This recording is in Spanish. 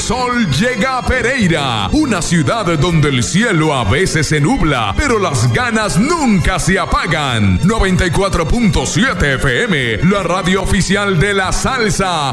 sol llega a Pereira, una ciudad donde el cielo a veces se nubla, pero las ganas nunca se apagan. 94.7 FM, la radio oficial de la salsa,